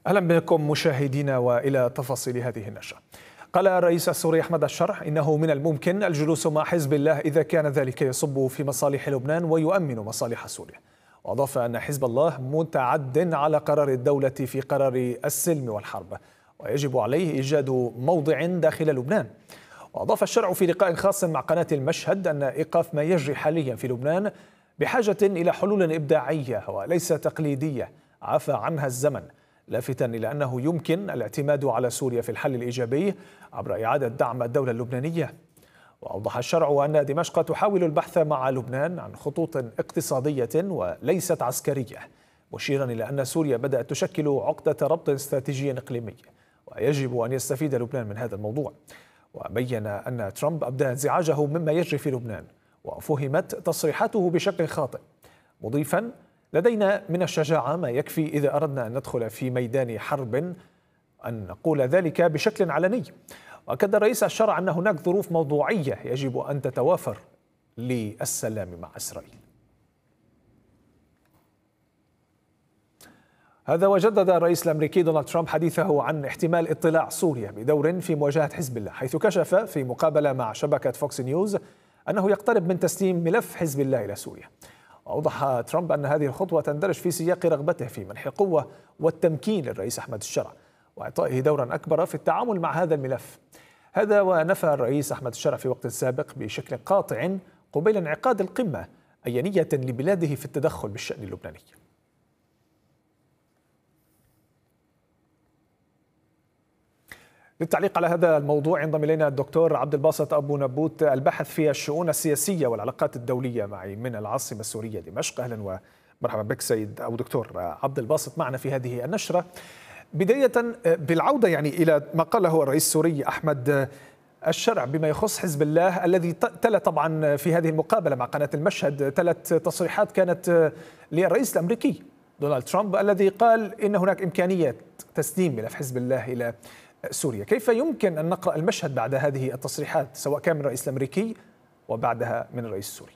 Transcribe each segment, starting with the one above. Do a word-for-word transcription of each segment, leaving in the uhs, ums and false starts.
أهلا بكم مشاهدينا وإلى تفاصيل هذه النشرة. قال الرئيس السوري أحمد الشرع إنه من الممكن الجلوس مع حزب الله إذا كان ذلك يصب في مصالح لبنان ويؤمن مصالح سوريا. وأضاف أن حزب الله متعد على قرار الدولة في قرار السلم والحرب، ويجب عليه إيجاد موضع داخل لبنان. وأضاف الشرع في لقاء خاص مع قناة المشهد أن إيقاف ما يجري حاليا في لبنان بحاجة إلى حلول إبداعية وليس تقليدية عفى عنها الزمن، لافتا إلى أنه يمكن الاعتماد على سوريا في الحل الإيجابي عبر إعادة دعم الدولة اللبنانية. وأوضح الشرع أن دمشق تحاول البحث مع لبنان عن خطوط اقتصادية وليست عسكرية، مشيرا إلى أن سوريا بدأت تشكل عقدة ربط استراتيجي إقليمي ويجب أن يستفيد لبنان من هذا الموضوع. وبين أن ترامب أبدى انزعاجه مما يجري في لبنان وفهمت تصريحاته بشكل خاطئ، مضيفا: لدينا من الشجاعة ما يكفي إذا أردنا أن ندخل في ميدان حرب أن نقول ذلك بشكل علني. وأكد رئيس الشرع أن هناك ظروف موضوعية يجب أن تتوافر للسلام مع إسرائيل. هذا وجدد الرئيس الأمريكي دونالد ترامب حديثه عن احتمال اطلاع سوريا بدور في مواجهة حزب الله، حيث كشف في مقابلة مع شبكة فوكس نيوز أنه يقترب من تسليم ملف حزب الله إلى سوريا. وأوضح ترامب أن هذه الخطوة تندرج في سياق رغبته في منح قوة والتمكين للرئيس أحمد الشرع وإعطائه دورا أكبر في التعامل مع هذا الملف. هذا ونفى الرئيس أحمد الشرع في وقت سابق بشكل قاطع قبيل انعقاد القمة أي نية لبلاده في التدخل بالشأن اللبناني. للتعليق على هذا الموضوع ينضم إلينا الدكتور عبد الباسط أبو نبوت، الباحث في الشؤون السياسية والعلاقات الدولية، معي من العاصمة السورية دمشق. أهلا ومرحبا بك سيد أو دكتور عبد الباسط معنا في هذه النشرة. بداية بالعودة يعني إلى ما قاله الرئيس السوري أحمد الشرع بما يخص حزب الله، الذي تلا طبعا في هذه المقابلة مع قناة المشهد ثلاث تصريحات كانت للرئيس الأمريكي دونالد ترامب، الذي قال إن هناك إمكانية تسليم ملف حزب الله إلى سوريا. كيف يمكن أن نقرأ المشهد بعد هذه التصريحات سواء كان من الرئيس الأمريكي وبعدها من الرئيس السوري؟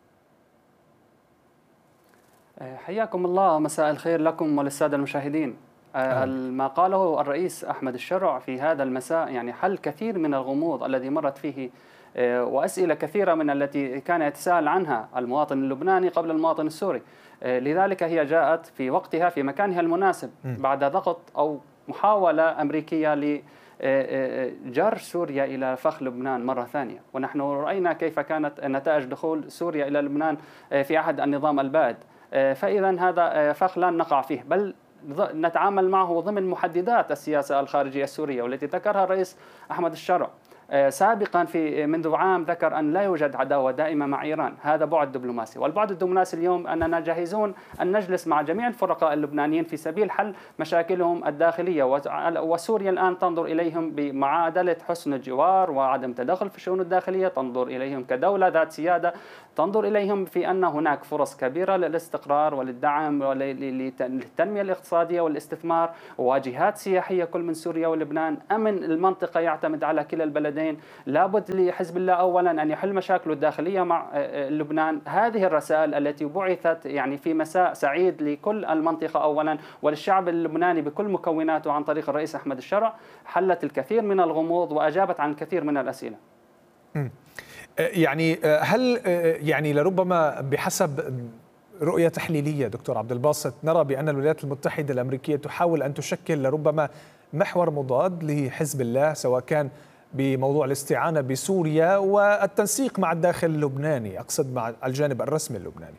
حياكم الله، مساء الخير لكم وللسادة المشاهدين. ما قاله الرئيس أحمد الشرع في هذا المساء يعني حل كثير من الغموض الذي مرت فيه وأسئلة كثيرة من التي كان يتساءل عنها المواطن اللبناني قبل المواطن السوري. لذلك هي جاءت في وقتها في مكانها المناسب بعد ضغط أو محاولة أمريكية لجر سوريا إلى فخ لبنان مرة ثانية. ونحن رأينا كيف كانت نتائج دخول سوريا إلى لبنان في عهد النظام البائد. فإذا هذا فخ لا نقع فيه، بل نتعامل معه ضمن محددات السياسة الخارجية السورية والتي ذكرها الرئيس أحمد الشرع. سابقا في منذ عام ذكر أن لا يوجد عداوة دائمة مع إيران، هذا بعد دبلوماسي. والبعد الدبلوماسي اليوم أننا جاهزون أن نجلس مع جميع الفرقاء اللبنانيين في سبيل حل مشاكلهم الداخلية، وسوريا الآن تنظر إليهم بمعادلة حسن الجوار وعدم تدخل في الشؤون الداخلية، تنظر إليهم كدولة ذات سيادة، تنظر إليهم في أن هناك فرص كبيرة للاستقرار وللدعم وللتنمية الاقتصادية والاستثمار، وواجهات سياحية كل من سوريا ولبنان. أمن المنطقة يعتمد على كلا البلدين. لابد لحزب الله أولا أن يحل مشاكله الداخلية مع لبنان. هذه الرسائل التي بعثت يعني في مساء سعيد لكل المنطقة أولا وللشعب اللبناني بكل مكوناته عن طريق الرئيس أحمد الشرع حلت الكثير من الغموض وأجابت عن الكثير من الأسئلة. يعني هل يعني لربما بحسب رؤية تحليلية دكتور عبد الباسط نرى بأن الولايات المتحدة الأمريكية تحاول أن تشكل لربما محور مضاد لحزب الله، سواء كان بموضوع الاستعانة بسوريا والتنسيق مع الداخل اللبناني، أقصد مع الجانب الرسمي اللبناني؟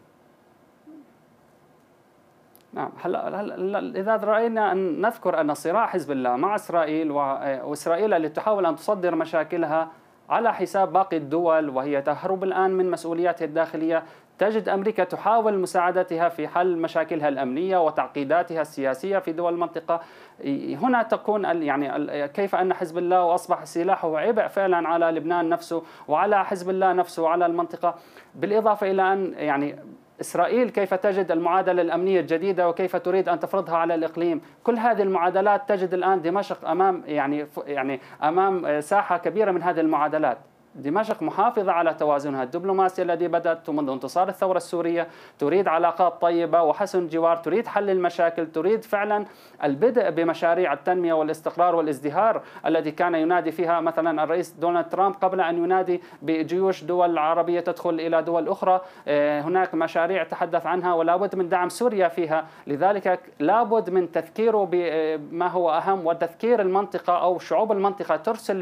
نعم، هلا هلا إذا رأينا أن نذكر أن صراع حزب الله مع إسرائيل وإسرائيل التي تحاول أن تصدر مشاكلها على حساب باقي الدول وهي تهرب الآن من مسؤولياتها الداخلية، تجد أمريكا تحاول مساعدتها في حل مشاكلها الأمنية وتعقيداتها السياسية في دول المنطقة. هنا تكون يعني كيف أن حزب الله أصبح سلاحه عبء فعلا على لبنان نفسه وعلى حزب الله نفسه وعلى المنطقة، بالإضافة إلى أن يعني إسرائيل كيف تجد المعادلة الأمنية الجديدة وكيف تريد أن تفرضها على الإقليم. كل هذه المعادلات تجد الآن دمشق أمام يعني يعني أمام ساحة كبيرة من هذه المعادلات. دمشق محافظة على توازنها الدبلوماسي الذي بدأت منذ انتصار الثورة السورية، تريد علاقات طيبة وحسن جوار، تريد حل المشاكل، تريد فعلا البدء بمشاريع التنمية والاستقرار والازدهار التي كان ينادي فيها مثلا الرئيس دونالد ترامب قبل أن ينادي بجيوش دول عربية تدخل إلى دول أخرى. هناك مشاريع تحدث عنها ولا بد من دعم سوريا فيها، لذلك لا بد من تذكيره بما هو أهم وتذكير المنطقة أو شعوب المنطقة ترسل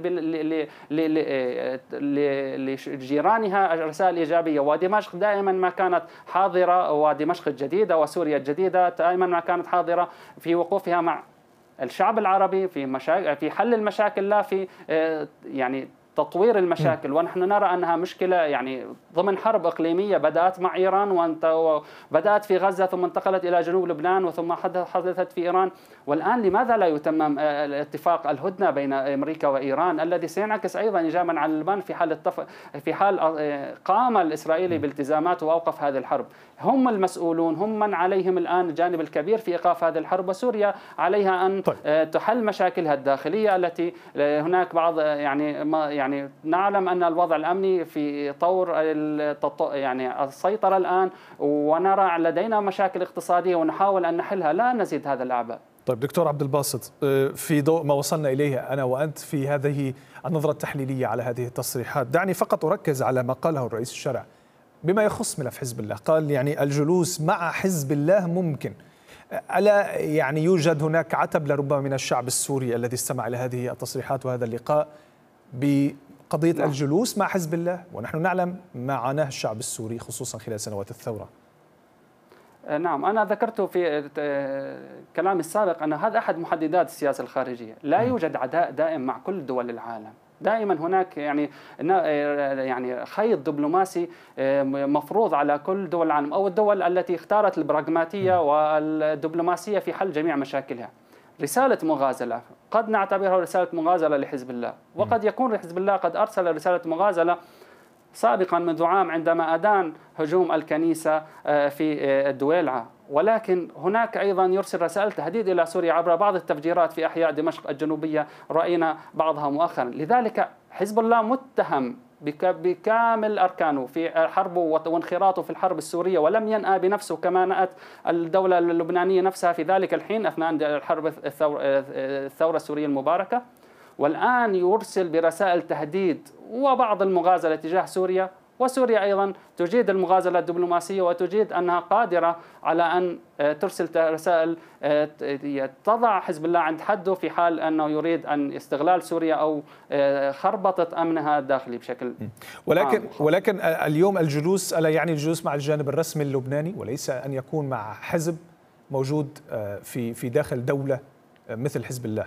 لجيرانها رسائل إيجابية. ودمشق دائما ما كانت حاضرة، ودمشق الجديدة وسوريا الجديدة دائما ما كانت حاضرة في وقوفها مع الشعب العربي في مشاكل، في حل المشاكل لا في يعني تطوير المشاكل. ونحن نرى أنها مشكلة يعني ضمن حرب إقليمية بدأت مع إيران وبدأت في غزة ثم انتقلت إلى جنوب لبنان وثم حدثت في إيران. والآن لماذا لا يتمم الاتفاق الهدنة بين أمريكا وإيران الذي سينعكس أيضا إيجابا على لبنان في حال التف... في حال قام الإسرائيلي بالتزاماته وأوقف هذه الحرب؟ هم المسؤولون، هم من عليهم الآن الجانب الكبير في إيقاف هذه الحرب، وسوريا عليها أن طيب. تحل مشاكلها الداخلية التي هناك بعض يعني ما يعني نعلم أن الوضع الأمني في طور يعني السيطرة الآن، ونرى لدينا مشاكل اقتصادية ونحاول أن نحلها، لا نزيد هذا الأعباء. طيب دكتور عبد الباسط، في ضوء ما وصلنا إليه أنا وأنت في هذه النظرة التحليلية على هذه التصريحات، دعني فقط أركز على ما قاله الرئيس الشرع بما يخص ملف حزب الله. قال يعني الجلوس مع حزب الله ممكن. ألا يعني يوجد هناك عتب لربما من الشعب السوري الذي استمع إلى هذه التصريحات وهذا اللقاء بقضية نعم. الجلوس مع حزب الله، ونحن نعلم ما عاناه الشعب السوري خصوصا خلال سنوات الثورة؟ نعم، أنا ذكرت في كلامي السابق أن هذا أحد محددات السياسة الخارجية، لا يوجد عداء دائم مع كل دول العالم، دائما هناك يعني يعني خيط دبلوماسي مفروض على كل دول العالم أو الدول التي اختارت البراغماتية والدبلوماسية في حل جميع مشاكلها. رسالة مغازلة قد نعتبرها رسالة مغازلة لحزب الله، وقد يكون حزب الله قد أرسل رسالة مغازلة سابقا منذ عام عندما أدان هجوم الكنيسة في الدويلعة، ولكن هناك أيضا يرسل رسائل تهديد إلى سوريا عبر بعض التفجيرات في أحياء دمشق الجنوبية، رأينا بعضها مؤخرا. لذلك حزب الله متهم بكامل أركانه في حربه وانخراطه في الحرب السورية، ولم ينأى بنفسه كما نأت الدولة اللبنانية نفسها في ذلك الحين أثناء الحرب الثورة السورية المباركة، والآن يرسل برسائل تهديد وبعض المغازلة تجاه سوريا. وسوريا أيضا تجيد المغازلة الدبلوماسية وتجيد أنها قادرة على أن ترسل رسائل تضع حزب الله عند حده في حال أنه يريد أن استغلال سوريا أو خربطة أمنها الداخلي بشكل ولكن عام. ولكن اليوم الجلوس ألا يعني الجلوس مع الجانب الرسمي اللبناني وليس أن يكون مع حزب موجود في في داخل دولة مثل حزب الله؟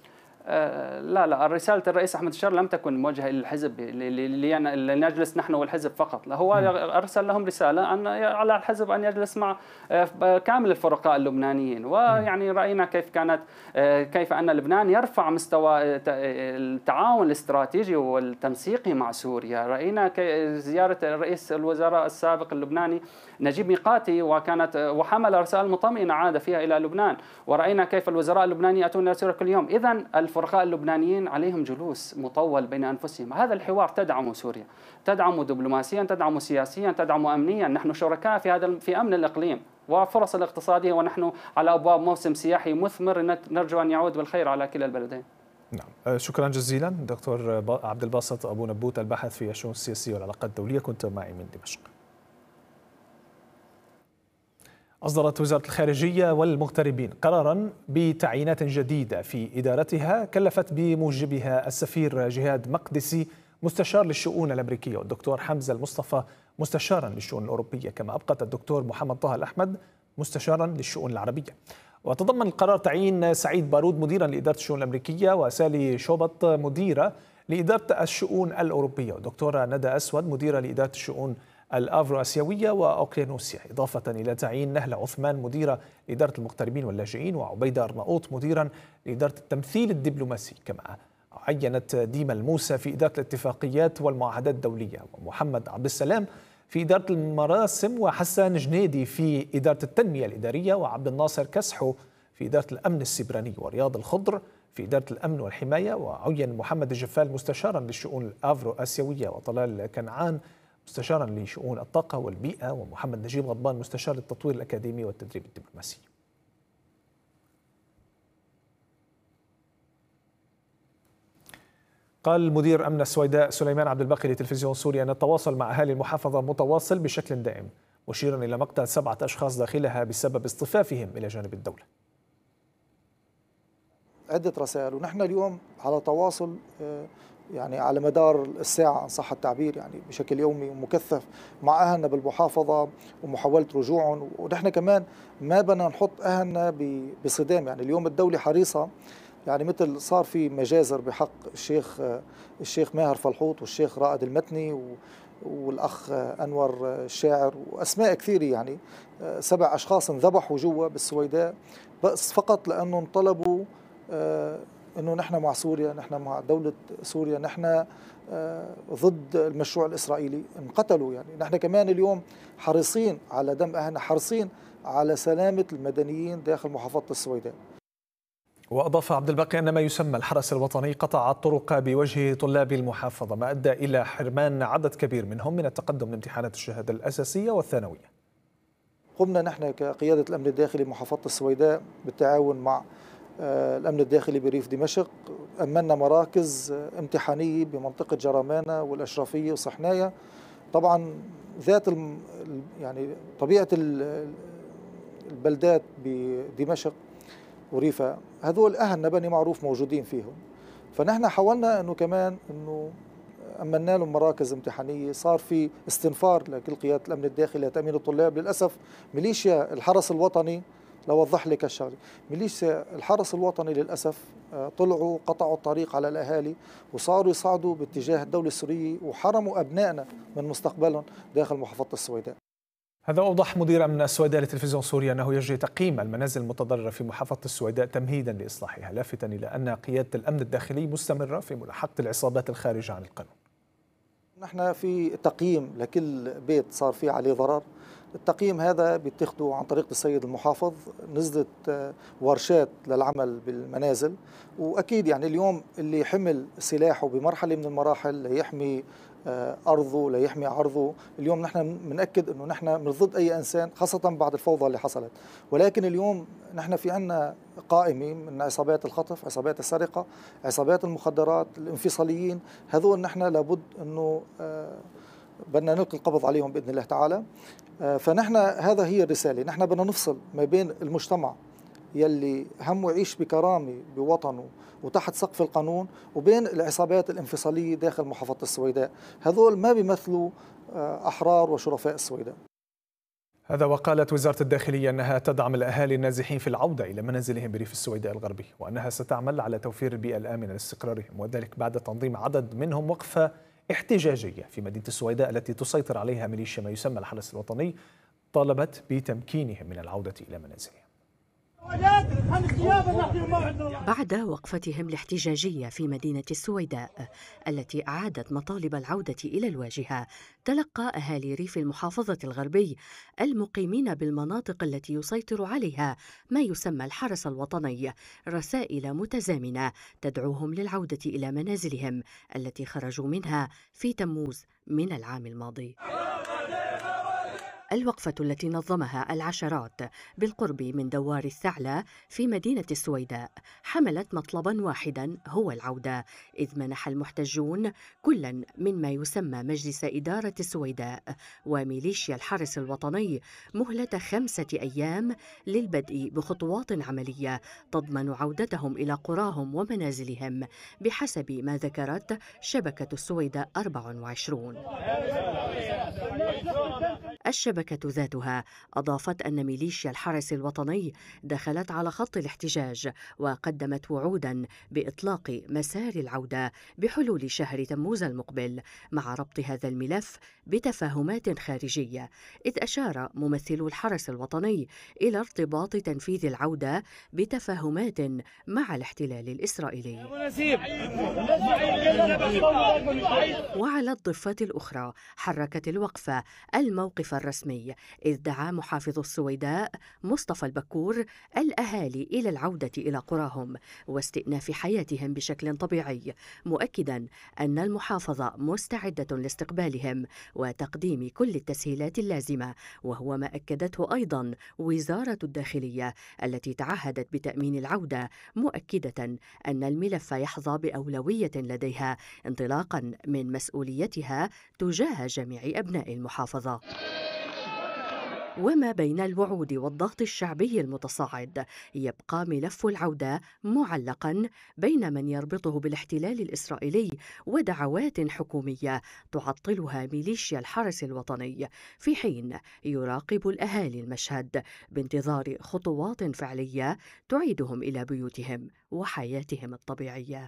لا لا، رسالة الرئيس أحمد الشرع لم تكن موجهة للحزب لنجلس نحن والحزب فقط، هو أرسل لهم رسالة أن على الحزب أن يجلس مع كامل الفرقاء اللبنانيين. ويعني رأينا كيف كانت كيف أن لبنان يرفع مستوى التعاون الاستراتيجي والتنسيقي مع سوريا. رأينا زيارة رئيس الوزراء السابق اللبناني نجيب ميقاتي وكانت وحمل رسائل مطمئنة عاد فيها إلى لبنان، ورأينا كيف الوزراء اللبنانيين يأتون إلى سوريا كل يوم. إذن الفرقاء اللبنانيين عليهم جلوس مطول بين أنفسهم. هذا الحوار تدعم سوريا، تدعم دبلوماسيا، تدعم سياسيا، تدعم أمنيا. نحن شركاء في هذا في أمن الإقليم وفرص الاقتصادية، ونحن على أبواب موسم سياحي مثمر نرجو أن يعود بالخير على كلا البلدين. نعم، شكرا جزيلا دكتور عبد الباسط أبو نبوت، الباحث في الشؤون السياسية والعلاقات الدولية، كنت معي من دمشق. أصدرت وزارة الخارجية والمغتربين قراراً بتعيينات جديدة في إدارتها كلفت بموجبها السفير جهاد مقدسي مستشار للشؤون الأمريكية، والدكتور حمزة المصطفى مستشاراً للشؤون الأوروبية، كما أبقت الدكتور محمد طه الأحمد مستشاراً للشؤون العربية. وتضمن القرار تعيين سعيد بارود مديراً لإدارة الشؤون الأمريكية، وسالي شوبط مديرة لإدارة الشؤون الأوروبية، والدكتورة ندى أسود مديرة لإدارة الشؤون الأفرو آسيوية وأوقيانوسيا، إضافة إلى تعيين نهلة عثمان مديرة لإدارة المغتربين واللاجئين، وعبيدة أرناؤوط مديرا لإدارة التمثيل الدبلوماسي، كما عينت ديما الموسى في إدارة الاتفاقيات والمعاهدات الدولية، ومحمد عبد السلام في إدارة المراسم، وحسن جنيدي في إدارة التنمية الإدارية، وعبد الناصر كسحو في إدارة الأمن السيبراني، ورياض الخضر في إدارة الأمن والحماية، وعين محمد الجفال مستشارا للشؤون الأفرو آسيوية، وطلال كنعان مستشارا لشؤون الطاقة والبيئة، ومحمد نجيب غضبان مستشار للتطوير الأكاديمي والتدريب الدبلوماسي. قال مدير أمن السويداء سليمان عبد الباقي لتلفزيون سوريا أن التواصل مع أهالي المحافظة متواصل بشكل دائم، مشيرا إلى مقتل سبعة أشخاص داخلها بسبب اصطفافهم إلى جانب الدولة. عدة رسائل، ونحن اليوم على تواصل يعني على مدار الساعة إن صح التعبير، يعني بشكل يومي ومكثف مع أهلنا بالمحافظة ومحاولة رجوعهم. ونحن كمان ما بدنا نحط أهلنا بصدام، يعني اليوم الدولة حريصة، يعني مثل صار في مجازر بحق الشيخ الشيخ ماهر فلحوط والشيخ رائد المتني والأخ أنور الشاعر وأسماء كثيرة، يعني سبع أشخاص انذبحوا جوا بالسويداء بس فقط لأنهم طلبوا أنه نحن مع سوريا، نحن مع دولة سوريا، نحن ضد المشروع الإسرائيلي، انقتلوا. يعني نحن كمان اليوم حريصين على دم أهلنا، حريصين على سلامة المدنيين داخل محافظة السويداء. وأضاف عبد الباقي أن ما يسمى الحرس الوطني قطع الطرق بوجه طلاب المحافظة، ما أدى إلى حرمان عدد كبير منهم من التقدم لامتحانات الشهادة الأساسية والثانوية. قمنا نحن كقيادة الأمن الداخلي محافظة السويداء بالتعاون مع الأمن الداخلي بريف دمشق، أمنا مراكز امتحانية بمنطقة جرمانة والأشرفية وصحنايا. طبعا ذات يعني طبيعة البلدات بدمشق وريفا هذول أهلنا بني معروف موجودين فيهم، فنحن حاولنا أنه كمان أنه أمنا لهم مراكز امتحانية. صار في استنفار لكل قيادة الأمن الداخلي لتأمين الطلاب. للأسف ميليشيا الحرس الوطني، لوضح لك الشغله، ميليشيا الحرس الوطني للأسف طلعوا قطعوا الطريق على الأهالي وصاروا يصعدوا باتجاه الدولة السورية وحرموا أبنائنا من مستقبلهم داخل محافظة السويداء. هذا أوضح مدير أمن السويداء لتلفزيون سوريا أنه يجري تقييم المنازل المتضررة في محافظة السويداء تمهيدا لإصلاحها، لافتا إلى أن قيادة الأمن الداخلي مستمرة في ملاحقة العصابات الخارجة عن القانون. نحن في تقييم لكل بيت صار فيه عليه ضرر. التقييم هذا بيتخذه عن طريق السيد المحافظ، نزلت ورشات للعمل بالمنازل، وأكيد يعني اليوم اللي حمل سلاحه بمرحلة من المراحل ليحمي أرضه ليحمي عرضه، اليوم نحن بنأكد أنه نحن من ضد أي إنسان، خاصة بعد الفوضى اللي حصلت. ولكن اليوم نحن في عنا قائمة من عصابات الخطف، عصابات السرقة، عصابات المخدرات، الانفصاليين، هذول نحن لابد أنه بدنا نلقي القبض عليهم بإذن الله تعالى. فنحن هذا هي الرسالة، نحن بدنا نفصل ما بين المجتمع يلي همه يعيش بكرامة بوطنه وتحت سقف القانون وبين العصابات الانفصالية داخل محافظة السويداء. هذول ما بيمثلوا أحرار وشرفاء السويداء. هذا وقالت وزارة الداخلية أنها تدعم الأهالي النازحين في العودة إلى منازلهم بريف السويداء الغربي، وأنها ستعمل على توفير البيئة الآمنة لاستقرارهم، وذلك بعد تنظيم عدد منهم وقفة احتجاجية في مدينة السويداء التي تسيطر عليها ميليشيا ما يسمى الحرس الوطني، طالبت بتمكينهم من العودة إلى منازلهم. بعد وقفتهم الاحتجاجية في مدينة السويداء التي أعادت مطالب العودة إلى الواجهة، تلقى أهالي ريف المحافظة الغربي المقيمين بالمناطق التي يسيطر عليها ما يسمى الحرس الوطني رسائل متزامنة تدعوهم للعودة إلى منازلهم التي خرجوا منها في تموز من العام الماضي. الوقفة التي نظمها العشرات بالقرب من دوار الثعلة في مدينة السويداء حملت مطلبا واحدا هو العودة، إذ منح المحتجون كلا مما يسمى مجلس إدارة السويداء وميليشيا الحرس الوطني مهلة خمسة أيام للبدء بخطوات عملية تضمن عودتهم إلى قراهم ومنازلهم بحسب ما ذكرت شبكة السويداء أربعة وعشرين. الشبكة ذاتها أضافت أن ميليشيا الحرس الوطني دخلت على خط الاحتجاج وقدمت وعودا بإطلاق مسار العودة بحلول شهر تموز المقبل، مع ربط هذا الملف بتفاهمات خارجية، إذ أشار ممثلو الحرس الوطني إلى ارتباط تنفيذ العودة بتفاهمات مع الاحتلال الإسرائيلي. وعلى الضفة الأخرى حركت الوقفة الموقف الموقف الرسمي، إذ دعا محافظ السويداء مصطفى البكور الأهالي إلى العودة إلى قراهم واستئناف حياتهم بشكل طبيعي، مؤكدا أن المحافظة مستعدة لاستقبالهم وتقديم كل التسهيلات اللازمة، وهو ما أكدته أيضا وزارة الداخلية التي تعهدت بتأمين العودة، مؤكدة أن الملف يحظى بأولوية لديها انطلاقا من مسؤوليتها تجاه جميع أبناء المحافظة. وما بين الوعود والضغط الشعبي المتصاعد، يبقى ملف العودة معلقا بين من يربطه بالاحتلال الإسرائيلي ودعوات حكومية تعطلها ميليشيا الحرس الوطني، في حين يراقب الأهالي المشهد بانتظار خطوات فعلية تعيدهم إلى بيوتهم وحياتهم الطبيعية.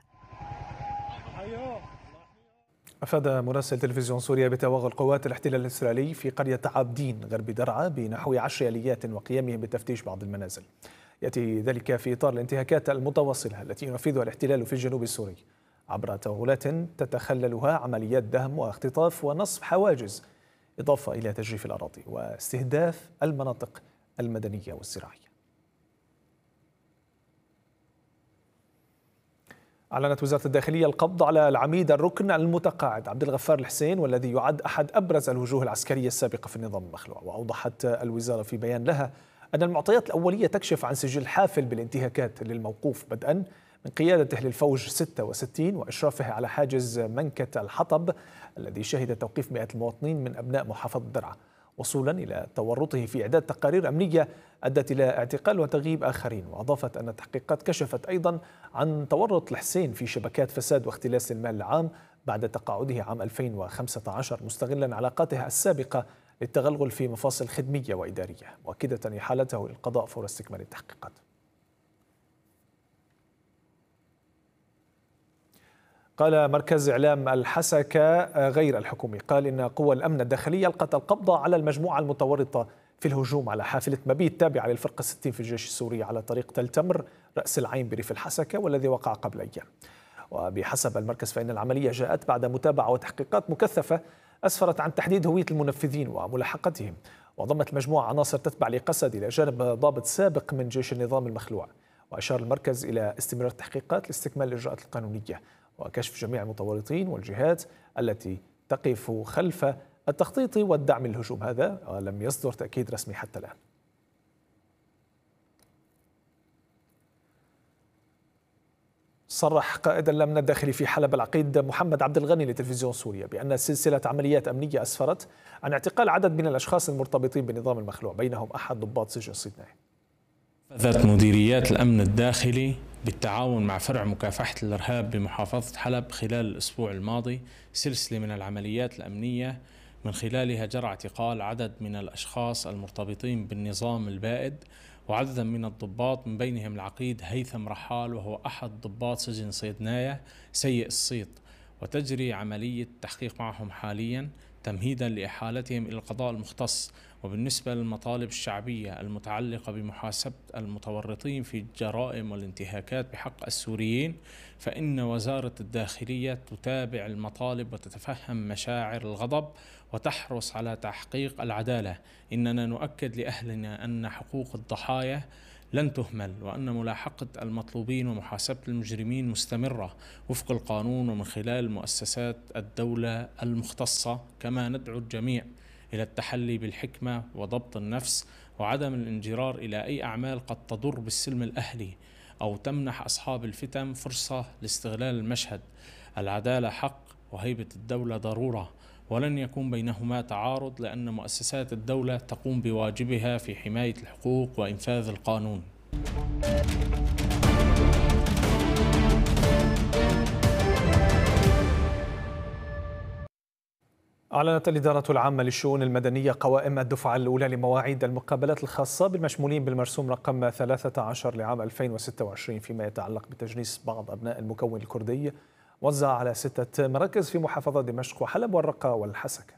أفاد مراسل تلفزيون سوريا بتوغل قوات الاحتلال الإسرائيلي في قرية عابدين غرب درعا بنحو عشر آليات وقيامهم بتفتيش بعض المنازل. يأتي ذلك في إطار الانتهاكات المتواصلة التي ينفذها الاحتلال في الجنوب السوري عبر توغلات تتخللها عمليات دهم واختطاف ونصب حواجز، إضافة إلى تجريف الأراضي واستهداف المناطق المدنية والزراعية. أعلنت وزارة الداخلية القبض على العميد الركن المتقاعد عبد الغفار الحسين، والذي يعد أحد أبرز الوجوه العسكرية السابقة في النظام المخلوع. وأوضحت الوزارة في بيان لها أن المعطيات الأولية تكشف عن سجل حافل بالانتهاكات للموقوف، بدءا من قيادته للفوج ستة وستين وإشرافه على حاجز منكة الحطب الذي شهد توقيف مئات المواطنين من أبناء محافظة درعا، وصولا إلى تورطه في إعداد تقارير أمنية أدت إلى اعتقال وتغييب آخرين. وأضافت أن التحقيقات كشفت أيضا عن تورط الحسين في شبكات فساد واختلاس المال العام بعد تقاعده عام ألفين وخمسة عشر، مستغلا علاقاته السابقة للتغلغل في مفاصل خدمية وإدارية، مؤكدة إحالته للقضاء فور استكمال التحقيقات. قال مركز إعلام الحسكة غير الحكومي قال إن قوى الأمن الداخلية ألقت القبض على المجموعة المتورطة في الهجوم على حافلة مبيت تابعة للفرقة ستين في الجيش السوري على طريق تل تمر رأس العين بريف الحسكة، والذي وقع قبل أيام. وبحسب المركز فإن العملية جاءت بعد متابعة وتحقيقات مكثفة أسفرت عن تحديد هوية المنفذين وملاحقتهم، وضمت المجموعة عناصر تتبع لقسد إلى جانب ضابط سابق من جيش النظام المخلوع. وأشار المركز إلى استمرار التحقيقات لاستكمال الإجراءات القانونية وكشف جميع المتورطين والجهات التي تقف خلف التخطيط والدعم للهجوم هذا، ولم يصدر تأكيد رسمي حتى الآن. صرح قائد الأمن الداخلي في حلب العقيد محمد عبد الغني لتلفزيون سوريا بأن سلسلة عمليات أمنية أسفرت عن اعتقال عدد من الأشخاص المرتبطين بالنظام المخلوع، بينهم أحد ضباط سجن صيدناي. نفذت مديريات الأمن الداخلي بالتعاون مع فرع مكافحة الإرهاب بمحافظة حلب خلال الأسبوع الماضي سلسلة من العمليات الأمنية من خلالها جرى اعتقال عدد من الأشخاص المرتبطين بالنظام البائد وعددا من الضباط، من بينهم العقيد هيثم رحال وهو أحد ضباط سجن صيدناية سيء الصيت، وتجري عملية تحقيق معهم حاليا تمهيدا لإحالتهم إلى القضاء المختص. وبالنسبة للمطالب الشعبية المتعلقة بمحاسبة المتورطين في الجرائم والانتهاكات بحق السوريين، فإن وزارة الداخلية تتابع المطالب وتتفهم مشاعر الغضب وتحرص على تحقيق العدالة. إننا نؤكد لأهلنا أن حقوق الضحايا لن تهمل، وأن ملاحقة المطلوبين ومحاسبة المجرمين مستمرة وفق القانون ومن خلال مؤسسات الدولة المختصة. كما ندعو الجميع إلى التحلي بالحكمة وضبط النفس وعدم الانجرار إلى أي أعمال قد تضر بالسلم الأهلي أو تمنح أصحاب الفتن فرصة لاستغلال المشهد. العدالة حق وهيبة الدولة ضرورة، ولن يكون بينهما تعارض، لأن مؤسسات الدولة تقوم بواجبها في حماية الحقوق وإنفاذ القانون. أعلنت الإدارة العامة للشؤون المدنية قوائم الدفعة الأولى لمواعيد المقابلات الخاصة بالمشمولين بالمرسوم رقم ثلاثة عشر لعام ألفين وستة وعشرين فيما يتعلق بتجنيس بعض أبناء المكون الكردي، وزع على ستة مراكز في محافظة دمشق وحلب والرقة والحسكة.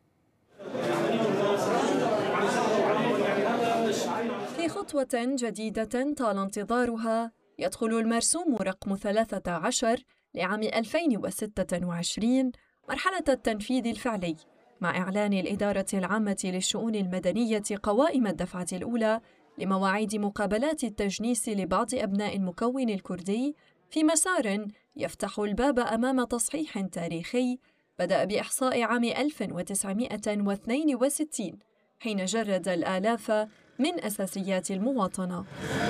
في خطوة جديدة طال انتظارها، يدخل المرسوم رقم ثلاثة عشر لعام ألفين وستة وعشرين مرحلة التنفيذ الفعلي مع إعلان الإدارة العامة للشؤون المدنية قوائم الدفعة الأولى لمواعيد مقابلات التجنيس لبعض أبناء المكون الكردي في مسار يفتح الباب أمام تصحيح تاريخي بدأ بإحصاء عام ألف وتسعمائة واثنين وستين حين جرد الآلاف من أساسيات المواطنة.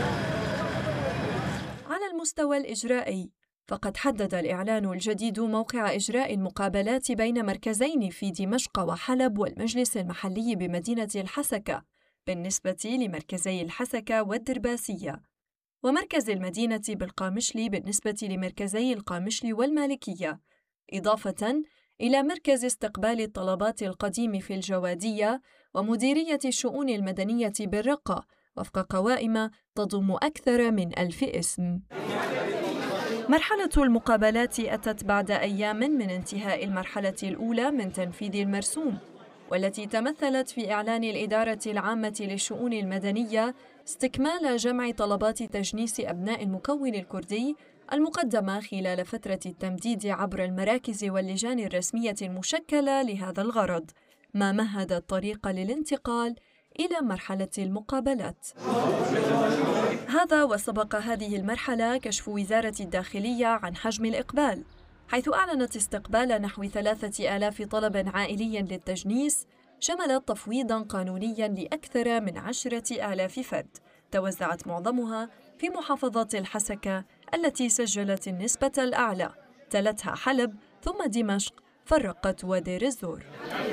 على المستوى الإجرائي، فقد حدد الإعلان الجديد موقع إجراء المقابلات بين مركزين في دمشق وحلب والمجلس المحلي بمدينة الحسكة بالنسبة لمركزي الحسكة والدرباسية، ومركز المدينة بالقامشلي بالنسبة لمركزي القامشلي والمالكية، إضافة إلى مركز استقبال الطلبات القديم في الجوادية ومديرية الشؤون المدنية بالرقة وفق قوائم تضم أكثر من ألف اسم. مرحلة المقابلات أتت بعد أيام من انتهاء المرحلة الأولى من تنفيذ المرسوم، والتي تمثلت في إعلان الإدارة العامة للشؤون المدنية استكمال جمع طلبات تجنيس أبناء المكون الكردي المقدمة خلال فترة التمديد عبر المراكز واللجان الرسمية المشكلة لهذا الغرض، ما مهد الطريق للانتقال إلى مرحلة المقابلات. هذا وسبق هذه المرحلة كشف وزارة الداخلية عن حجم الإقبال، حيث أعلنت استقبال نحو ثلاثة آلاف طلب عائلي للتجنيس شمل تفويضاً قانونياً لأكثر من عشرة آلاف فرد، توزعت معظمها في محافظة الحسكة التي سجلت النسبة الأعلى، تلتها حلب ثم دمشق فرقة ودير الزور.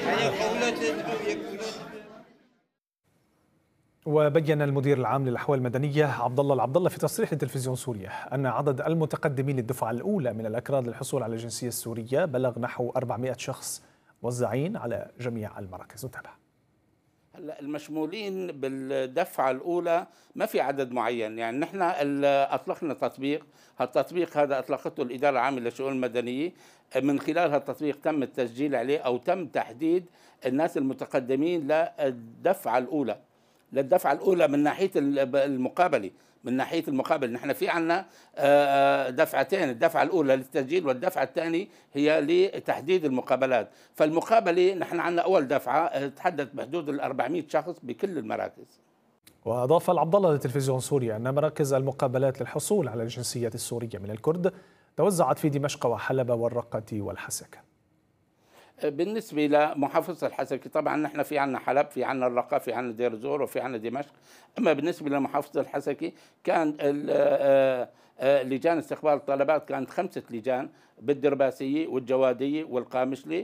وبين المدير العام للأحوال المدنية عبد الله العبد الله في تصريح لتلفزيون سوريا أن عدد المتقدمين للدفعة الأولى من الأكراد للحصول على الجنسية السورية بلغ نحو أربعمائة شخص موزعين على جميع المراكز. نتابع. هلا المشمولين بالدفعة الأولى ما في عدد معين، يعني نحن أطلقنا تطبيق، هالتطبيق هذا أطلقته الإدارة العامة للشؤون المدنية، من خلال هالتطبيق تم التسجيل عليه أو تم تحديد الناس المتقدمين للدفعة الأولى للدفعة الأولى من ناحية المقابلة من ناحية المقابل. نحن في عنا دفعتين، الدفعة الأولى للتسجيل والدفعة الثانية هي لتحديد المقابلات. فالمقابلة نحن عنا أول دفعة تحدث بحدود الأربعمائة شخص بكل المراكز. وأضاف العبد الله لتلفزيون سوريا أن مراكز المقابلات للحصول على الجنسية السورية من الكرد توزعت في دمشق وحلب والرقة والحسكة. بالنسبة لمحافظة الحسكة طبعا نحن في عنا حلب، في عنا الرقة، في عنا دير الزور، وفي عنا دمشق. أما بالنسبة لمحافظة الحسكة كان لجان استقبال الطلبات كانت خمسة لجان بالدرباسية والجوادية والقامشلي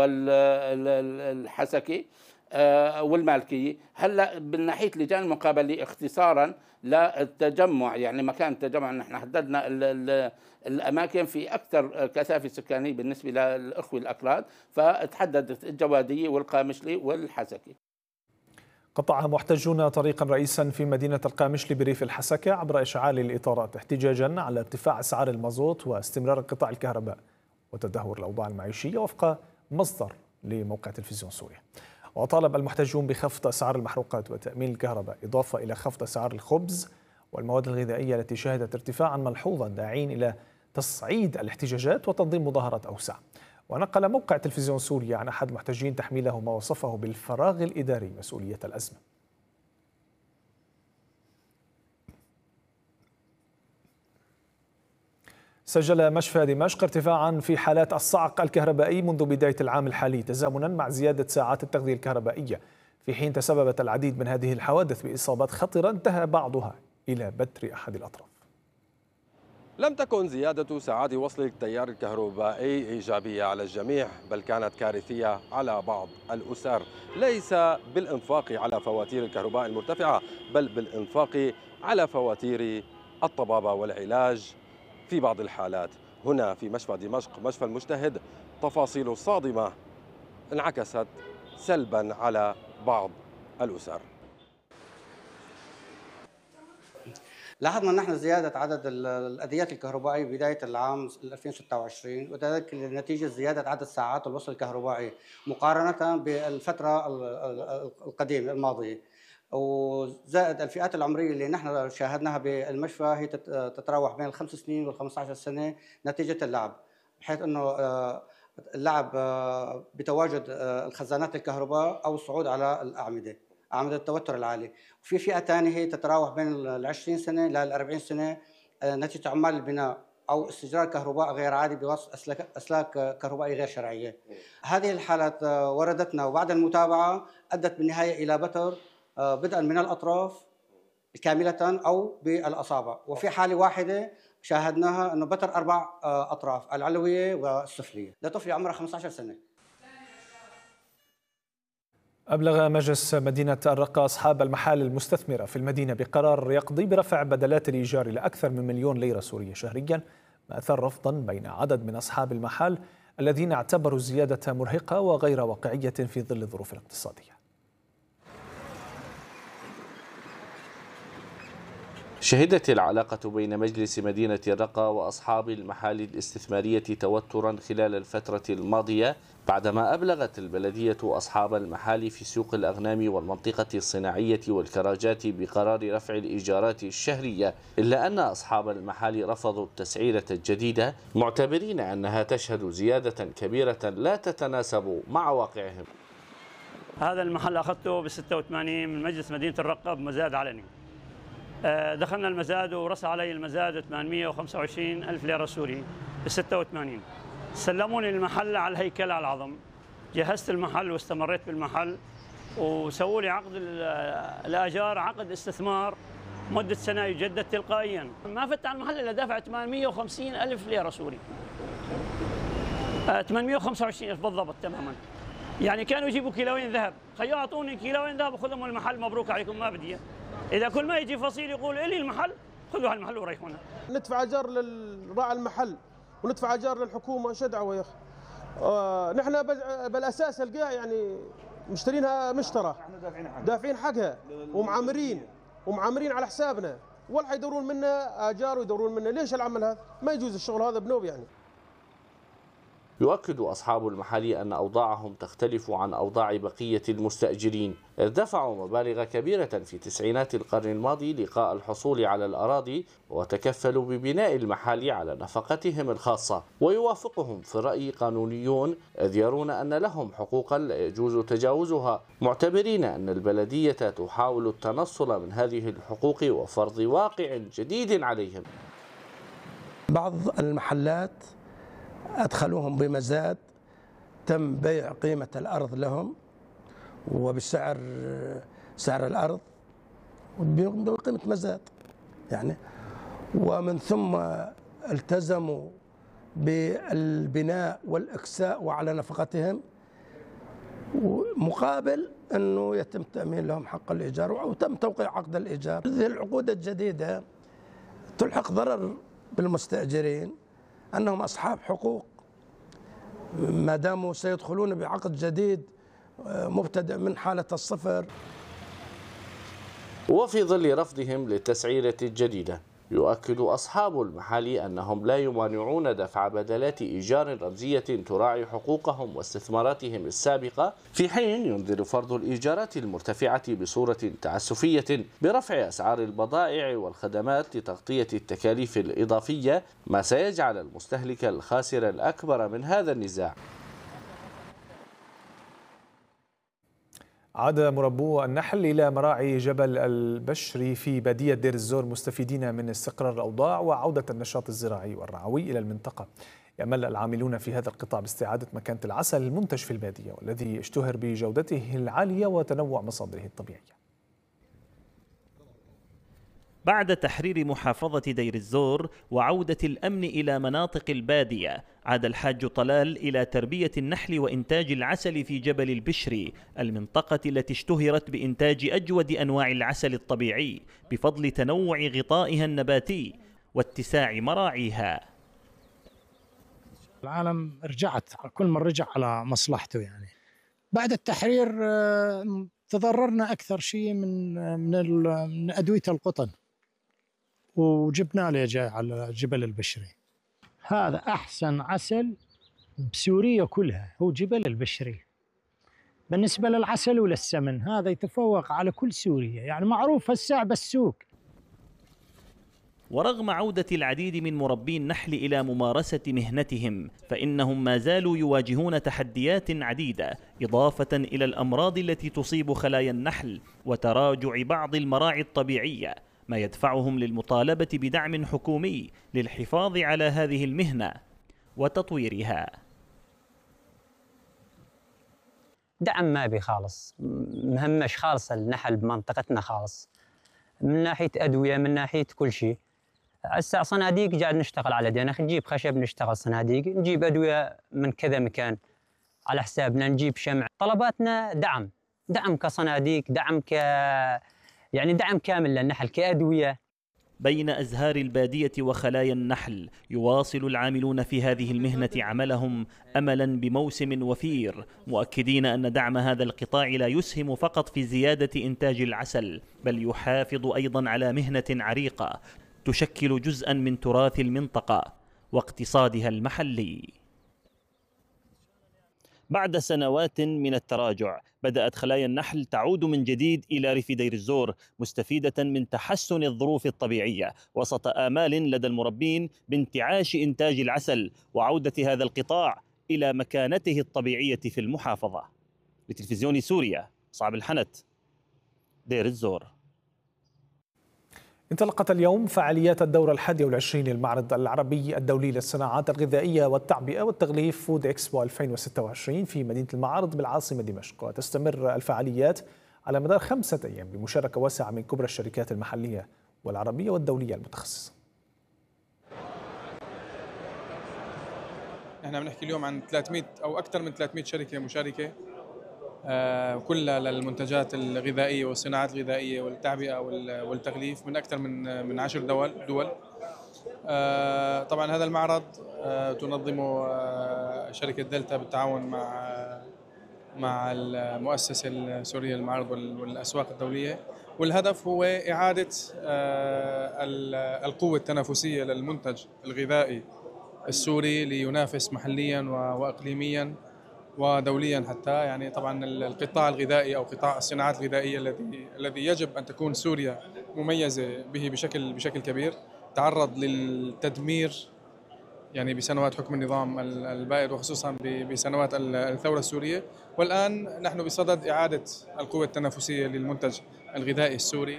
والحسكة والمالكية. هلا من ناحية لجان المقابلة اختصارا للتجمع، يعني مكان التجمع نحن حددنا الأماكن في أكثر كثافة سكانية بالنسبة للأخوة الأكراد، فتحددت الجوادية والقامشلي والحسكة. قطع محتجون طريقا رئيسا في مدينة القامشلي بريف الحسكة عبر إشعال الإطارات احتجاجا على ارتفاع أسعار المازوت واستمرار انقطاع الكهرباء وتدهور الأوضاع المعيشية وفق مصدر لموقع تلفزيون سوريا. وطالب المحتجون بخفض أسعار المحروقات وتأمين الكهرباء، إضافة إلى خفض أسعار الخبز والمواد الغذائية التي شهدت ارتفاعا ملحوظا، داعين إلى تصعيد الاحتجاجات وتنظيم مظاهرات أوسع. ونقل موقع تلفزيون سوريا عن أحد المحتجين تحميله ما وصفه بالفراغ الإداري مسؤولية الأزمة. سجل مشفى دمشق ارتفاعا في حالات الصعق الكهربائي منذ بداية العام الحالي تزامنا مع زيادة ساعات التغذية الكهربائية، في حين تسببت العديد من هذه الحوادث بإصابات خطرة انتهى بعضها إلى بتر أحد الأطراف. لم تكن زيادة ساعات وصل التيار الكهربائي إيجابية على الجميع، بل كانت كارثية على بعض الأسر، ليس بالإنفاق على فواتير الكهرباء المرتفعة بل بالإنفاق على فواتير الطبابة والعلاج في بعض الحالات. هنا في مشفى دمشق مشفى المجتهد تفاصيل صادمة انعكست سلبا على بعض الأسر. لاحظنا نحن زيادة عدد الأديات الكهربائية بداية العام ألفين وستة وعشرين، وذلك نتيجة زيادة عدد ساعات الوصل الكهربائي مقارنة بالفترة القديمة الماضية، وزائد الفئات العمرية اللي نحن شاهدناها بالمشفى هي تتراوح بين الخمس سنين والخمسة عشر سنة نتيجة اللعب، بحيث أنه اللعب بتواجد الخزانات الكهرباء أو الصعود على الأعمدة، أعمدة التوتر العالي. وفي فئة ثانية هي تتراوح بين ال عشرين سنة لل أربعين سنة نتيجة عمال البناء أو استجرار كهرباء غير عادي بواسطة أسلاك, أسلاك كهربائية غير شرعية. هذه الحالات وردتنا وبعد المتابعة أدت بالنهاية إلى بتر بدءا من الأطراف كاملة أو بالأصابع، وفي حالة واحدة شاهدناها أنه بتر أربع أطراف العلوية والسفلية لطفل عمره خمسة عشر سنة. أبلغ مجلس مدينة الرقة أصحاب المحال المستثمرة في المدينة بقرار يقضي برفع بدلات الإيجار إلى أكثر من مليون ليرة سورية شهريا، ما أثار رفضا بين عدد من أصحاب المحال الذين اعتبروا الزيادة مرهقة وغير واقعية في ظل الظروف الاقتصادية. شهدت العلاقة بين مجلس مدينة الرقة وأصحاب المحال الاستثمارية توترا خلال الفترة الماضية بعدما أبلغت البلدية أصحاب المحال في سوق الأغنام والمنطقة الصناعية والكراجات بقرار رفع الإيجارات الشهرية، إلا أن أصحاب المحال رفضوا التسعيرة الجديدة معتبرين أنها تشهد زيادة كبيرة لا تتناسب مع واقعهم. هذا المحل أخذته ب ستة وثمانين من مجلس مدينة الرقة بمزاد علني. دخلنا المزاد ورسى علي المزاد ثمانمئة وخمسة وعشرين ألف ليرة سوري ب ستة وثمانين. سلموني المحل على الهيكل على العظم، جهزت المحل واستمريت بالمحل وسووا لي عقد الآجار، عقد استثمار مدة سنة يجدد تلقائيا. ما فت على المحل إلا دافع ثمانمئة وخمسين ألف ليرة سوري، ثمانمئة وخمسة وعشرين ألف بالضبط تماما. يعني كانوا يجيبوا كيلوين ذهب، خيو أعطوني كيلوين ذهب وخذهم المحل مبروك عليكم ما بدي. إذا كل ما يجي فصيل يقول إلي المحل خذوا هالمحل وريحونا. ندفع أجار للراعي المحل وندفع أجار للحكومة، شو دعوة يا أخي؟ آه نحن بالأساس القاع يعني مشترينها مشترى، دافعين حقها ومعامرين ومعامرين على حسابنا، ولا حيدورون منا أجار ويدورون منا. ليش العمل هذا؟ ما يجوز الشغل هذا بنوب يعني. يؤكد أصحاب المحال أن أوضاعهم تختلف عن أوضاع بقية المستأجرين، إذ دفعوا مبالغ كبيرة في تسعينات القرن الماضي لقاء الحصول على الأراضي وتكفلوا ببناء المحال على نفقتهم الخاصة. ويوافقهم في الرأي قانونيون إذ يرون أن لهم حقوقا لا يجوز تجاوزها، معتبرين أن البلدية تحاول التنصل من هذه الحقوق وفرض واقع جديد عليهم. بعض المحلات أدخلوهم بمزاد، تم بيع قيمة الأرض لهم وبسعر سعر الأرض بقيمة مزاد يعني، ومن ثم التزموا بالبناء والإكساء وعلى نفقتهم مقابل أنه يتم تأمين لهم حق الإيجار وتم توقيع عقد الإيجار. هذه العقود الجديدة تلحق ضرر بالمستأجرين أنهم أصحاب حقوق ما داموا سيدخلون بعقد جديد مبتدئ من حالة الصفر. وفي ظل رفضهم للتسعيرة الجديدة يؤكد أصحاب المحال أنهم لا يمانعون دفع بدلات إيجار رمزية تراعي حقوقهم واستثماراتهم السابقة، في حين ينذر فرض الإيجارات المرتفعة بصورة تعسفية برفع أسعار البضائع والخدمات لتغطية التكاليف الإضافية، ما سيجعل المستهلك الخاسر الأكبر من هذا النزاع. عاد مربو النحل إلى مراعي جبل البشري في بادية دير الزور مستفيدين من استقرار الأوضاع وعودة النشاط الزراعي والرعوي إلى المنطقة. يأمل العاملون في هذا القطاع باستعادة مكانة العسل المنتج في البادية والذي اشتهر بجودته العالية وتنوع مصادره الطبيعية. بعد تحرير محافظة دير الزور وعودة الأمن إلى مناطق البادية، عاد الحاج طلال إلى تربية النحل وإنتاج العسل في جبل البشري، المنطقة التي اشتهرت بإنتاج أجود أنواع العسل الطبيعي بفضل تنوع غطائها النباتي واتساع مراعيها. العالم رجعت، كل من رجع على مصلحته يعني. بعد التحرير تضررنا أكثر شيء من من من أدوية القطن، وجبنا له جاي على جبل البشري. هذا أحسن عسل بسوريا كلها، هو جبل البشري. بالنسبة للعسل وللسمن هذا يتفوق على كل سوريا، يعني معروف هسه بالسوق. ورغم عودة العديد من مربي النحل إلى ممارسة مهنتهم فإنهم ما زالوا يواجهون تحديات عديدة إضافة إلى الأمراض التي تصيب خلايا النحل وتراجع بعض المراعي الطبيعية، ما يدفعهم للمطالبة بدعم حكومي للحفاظ على هذه المهنة وتطويرها. دعم ما بي خالص، مهمش خالص النحل بمنطقتنا خالص، من ناحية أدوية من ناحية كل شيء. هسه صناديق قاعد نشتغل على دينا، نجيب خشب نشتغل صناديق، نجيب أدوية من كذا مكان على حسابنا، نجيب شمع. طلباتنا دعم، دعم كصناديق، دعم ك يعني دعم كامل للنحل كأدوية. بين أزهار البادية وخلايا النحل يواصل العاملون في هذه المهنة عملهم أملا بموسم وفير، مؤكدين أن دعم هذا القطاع لا يسهم فقط في زيادة إنتاج العسل، بل يحافظ أيضا على مهنة عريقة تشكل جزءا من تراث المنطقة واقتصادها المحلي. بعد سنوات من التراجع بدأت خلايا النحل تعود من جديد إلى ريف دير الزور مستفيدة من تحسن الظروف الطبيعية وسط آمال لدى المربين بانتعاش إنتاج العسل وعودة هذا القطاع إلى مكانته الطبيعية في المحافظة. لتلفزيون سوريا، صعب الحنت، دير الزور. انطلقت اليوم فعاليات الدورة الحادية والعشرين للمعرض العربي الدولي للصناعات الغذائية والتعبئة والتغليف فود إكسبو ألفين وستة وعشرين في مدينة المعارض بالعاصمة دمشق، وتستمر الفعاليات على مدار خمسة أيام بمشاركة واسعة من كبرى الشركات المحلية والعربية والدولية المتخصصة. احنا بنحكي اليوم عن ثلاثمئة أو أكثر من ثلاثمئة شركة مشاركة، آه كلها للمنتجات الغذائية والصناعات الغذائية والتعبئة والتغليف من أكثر من من عشر دول دول. آه طبعا هذا المعرض آه تنظمه آه شركة دلتا بالتعاون مع مع المؤسسة السورية للمعارض والأسواق الدولية، والهدف هو إعادة آه القوة التنافسية للمنتج الغذائي السوري لينافس محليا وإقليميا ودوليا حتى. يعني طبعا القطاع الغذائي او قطاع الصناعات الغذائيه الذي الذي يجب ان تكون سوريا مميزه به بشكل بشكل كبير، تعرض للتدمير يعني بسنوات حكم النظام البائد وخصوصا بسنوات الثوره السوريه، والان نحن بصدد اعاده القوه التنافسيه للمنتج الغذائي السوري.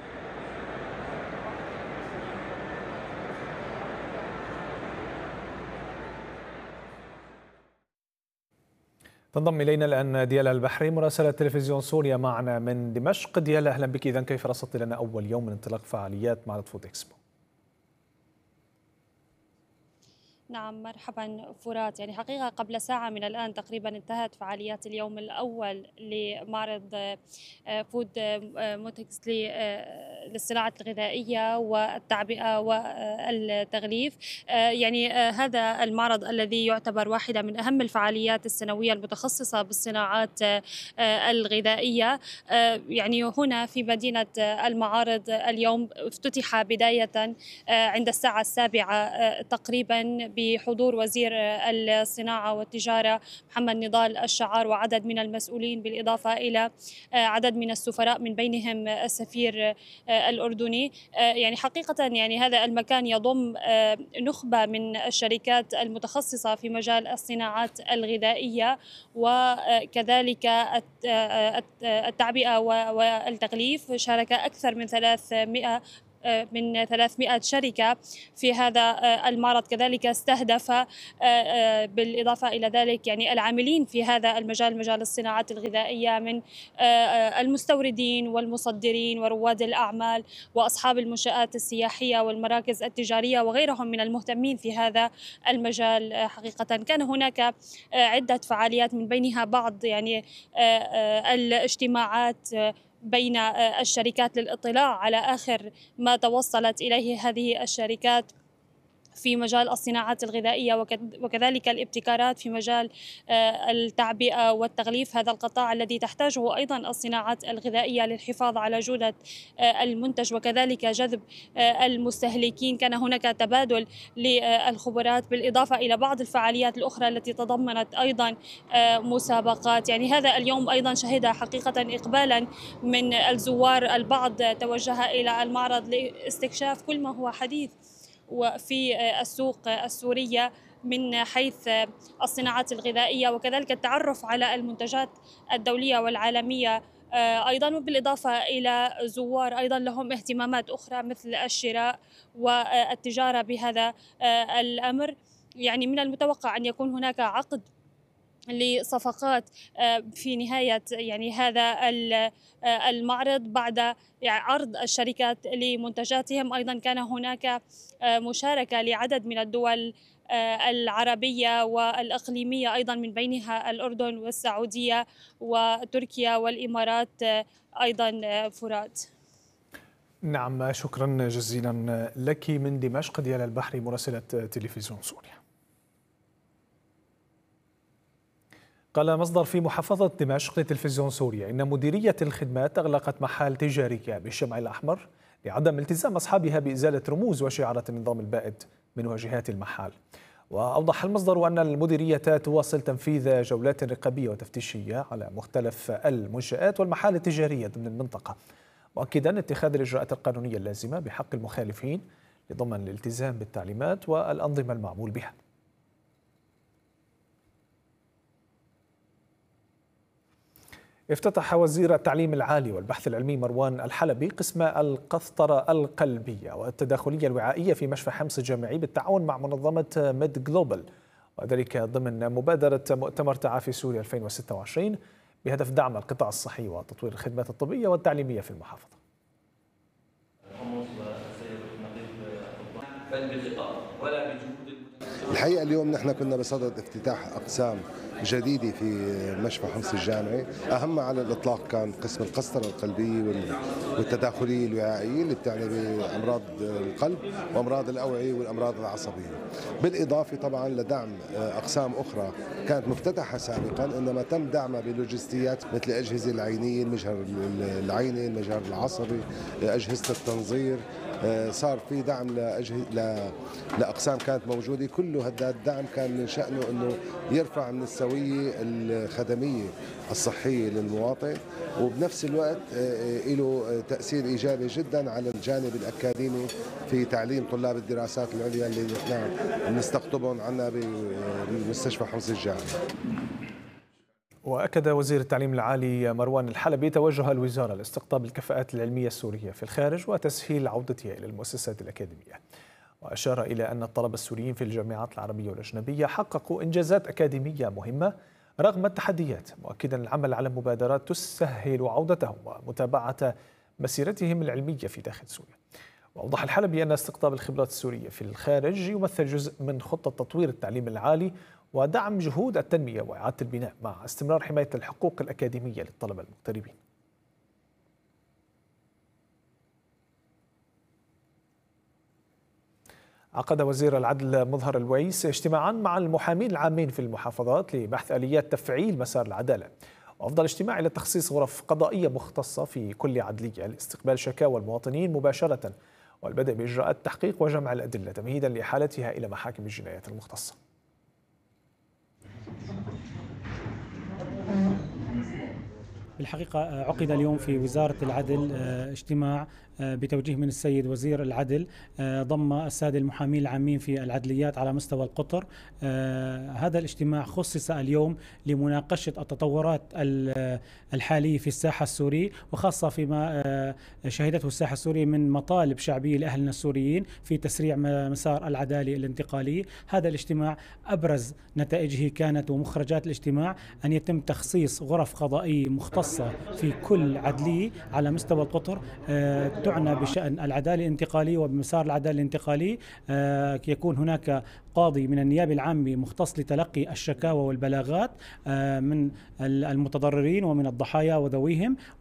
تنضم إلينا الآن ديالا البحري مراسلة تلفزيون سوريا معنا من دمشق. ديالا أهلا بك. إذن كيف رصدت لنا أول يوم من انطلاق فعاليات معرض فود إكسبو؟ نعم مرحبا فرات. يعني حقيقة قبل ساعة من الآن تقريبا انتهت فعاليات اليوم الأول لمعرض فود موتكس للصناعة الغذائية والتعبئة والتغليف. يعني هذا المعرض الذي يعتبر واحدة من أهم الفعاليات السنوية المتخصصة بالصناعات الغذائية. يعني هنا في مدينة المعارض اليوم افتتح بداية عند الساعة السابعة تقريبا بحضور وزير الصناعة والتجارة محمد نضال الشعار وعدد من المسؤولين، بالإضافة إلى عدد من السفراء من بينهم السفير الأردني. يعني حقيقة يعني هذا المكان يضم نخبة من الشركات المتخصصة في مجال الصناعات الغذائية وكذلك التعبئة والتغليف. شارك أكثر من ثلاثمئة من ثلاثمئة شركة في هذا المعرض. كذلك استهدف بالإضافة إلى ذلك يعني العاملين في هذا المجال، مجال الصناعات الغذائية، من المستوردين والمصدرين ورواد الأعمال وأصحاب المنشآت السياحية والمراكز التجارية وغيرهم من المهتمين في هذا المجال. حقيقة كان هناك عدة فعاليات من بينها بعض يعني الاجتماعات بين الشركات للاطلاع على آخر ما توصلت إليه هذه الشركات في مجال الصناعات الغذائية وكذلك الابتكارات في مجال التعبئة والتغليف، هذا القطاع الذي تحتاجه أيضا الصناعات الغذائية للحفاظ على جودة المنتج وكذلك جذب المستهلكين. كان هناك تبادل للخبرات بالإضافة إلى بعض الفعاليات الأخرى التي تضمنت أيضا مسابقات. يعني هذا اليوم أيضا شهد حقيقة إقبالا من الزوار، البعض توجه إلى المعرض لاستكشاف كل ما هو حديث وفي السوق السورية من حيث الصناعات الغذائية وكذلك التعرف على المنتجات الدولية والعالمية أيضا، بالإضافة إلى زوار أيضا لهم اهتمامات أخرى مثل الشراء والتجارة بهذا الأمر. يعني من المتوقع أن يكون هناك عقد لصفقات في نهاية يعني هذا المعرض بعد عرض الشركات لمنتجاتهم. أيضا كان هناك مشاركة لعدد من الدول العربية والإقليمية أيضا من بينها الأردن والسعودية وتركيا والإمارات أيضا فرات. نعم، شكرا جزيلا لك من دمشق. ديالا البحري مراسلة تلفزيون سوريا. قال مصدر في محافظة دمشق لتلفزيون سوريا إن مديرية الخدمات أغلقت محال تجارية بالشمع الأحمر لعدم التزام أصحابها بإزالة رموز وشعارات النظام البائد من واجهات المحال. وأوضح المصدر أن المديرية تواصل تنفيذ جولات رقابية وتفتيشية على مختلف المنشآت والمحال التجارية ضمن المنطقة، مؤكدا اتخاذ الإجراءات القانونية اللازمة بحق المخالفين لضمان الالتزام بالتعليمات والأنظمة المعمول بها. افتتح وزير التعليم العالي والبحث العلمي مروان الحلبي قسم القسطرة القلبية والتداخلية الوعائية في مشفى حمص الجامعي بالتعاون مع منظمة ميد جلوبال، وذلك ضمن مبادرة مؤتمر تعافي سوريا ألفين وستة وعشرين بهدف دعم القطاع الصحي وتطوير الخدمات الطبية والتعليمية في المحافظة. الحقيقة اليوم نحن كنا بصدد افتتاح أقسام جديدة في مشفى حمص الجامعي، أهمها على الإطلاق كان قسم القسطرة القلبية والتداخلية الوعائية اللي بتعني بأمراض القلب وأمراض الأوعية والأمراض العصبية، بالإضافة طبعا لدعم أقسام أخرى كانت مفتتحة سابقا إنما تم دعمها بلوجستيات مثل الأجهزة العينية، المجهر العيني، المجهر العصبي، أجهزة التنظير، صار في دعم لأجهزة لأقسام كانت موجودة. كل هذا الدعم كان من شأنه أنه يرفع من السوية الخدمية الصحية للمواطن، وبنفس الوقت له تأثير إيجابي جدا على الجانب الأكاديمي في تعليم طلاب الدراسات العليا اللي نحن بنستقطبهم عنا بمستشفى حمص الجامعي. وأكد وزير التعليم العالي مروان الحلبي توجه الوزارة لاستقطاب الكفاءات العلمية السورية في الخارج وتسهيل عودتها إلى المؤسسات الأكاديمية، وأشار إلى أن الطلبة السوريين في الجامعات العربية والأجنبية حققوا إنجازات أكاديمية مهمة رغم التحديات، مؤكدا العمل على مبادرات تسهل عودتهم ومتابعة مسيرتهم العلمية في داخل سوريا. وأوضح الحلبي أن استقطاب الخبرات السورية في الخارج يمثل جزء من خطة تطوير التعليم العالي ودعم جهود التنمية وإعادة البناء مع استمرار حماية الحقوق الأكاديمية للطلبة المغتربين. عقد وزير العدل مظهر الويس اجتماعا مع المحامين العامين في المحافظات لبحث آليات تفعيل مسار العدالة، وأفضل اجتماع إلى تخصيص غرف قضائية مختصة في كل عدلية لاستقبال شكاوى المواطنين مباشرة والبدء بإجراءات التحقيق وجمع الأدلة تمهيدا لإحالتها إلى محاكم الجنايات المختصة. بالحقيقة عقد اليوم في وزارة العدل اجتماع بتوجيه من السيد وزير العدل ضم السادة المحامين العامين في العدليات على مستوى القطر. هذا الاجتماع خصص اليوم لمناقشة التطورات الحالية في الساحة السورية، وخاصة فيما شهدته الساحة السورية من مطالب شعبية لأهلنا السوريين في تسريع مسار العدالة الانتقالية. هذا الاجتماع أبرز نتائجه كانت ومخرجات الاجتماع أن يتم تخصيص غرف قضائية مختصة في كل عدلية على مستوى القطر تعنى بشأن العدالة الانتقالية وبمسار العدالة الانتقالية. يكون هناك قاضي من النيابة العامة مختص لتلقي الشكاوى والبلاغات من المتضررين ومن الضحايا وذويهم،